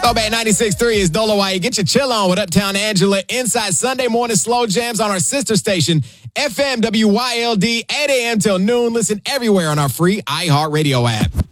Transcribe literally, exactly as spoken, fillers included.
Throwback ninety-six point three is Dolawai. Get your chill on with Uptown Angela inside Sunday morning slow jams on our sister station, F M W Y L D, eight a.m. till noon. Listen everywhere on our free iHeartRadio app.